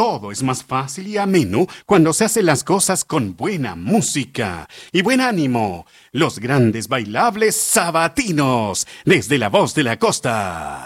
Todo es más fácil y ameno cuando se hacen las cosas con buena música y buen ánimo. Los grandes bailables sabatinos, desde la voz de la costa.